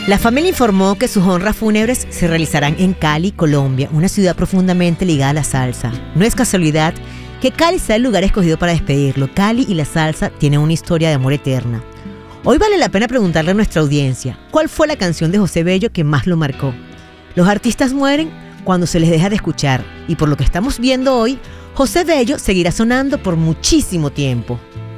La familia informó que sus honras fúnebres se realizarán en Cali, Colombia, una ciudad profundamente ligada a la salsa. No es casualidad que Cali sea el lugar escogido para despedirlo. Cali y la salsa tienen una historia de amor eterna. Hoy vale la pena preguntarle a nuestra audiencia, ¿cuál fue la canción de José Bello que más lo marcó? Los artistas mueren cuando se les deja de escuchar, y por lo que estamos viendo hoy, José Bello seguirá sonando por muchísimo tiempo.